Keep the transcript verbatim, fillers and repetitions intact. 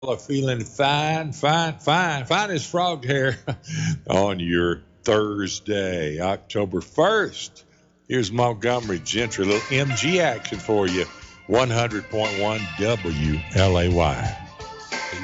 are feeling fine, fine, fine, fine as frog hair on your Thursday, October first. Here's Montgomery Gentry, a little M G action for you. one hundred point one W L A Y.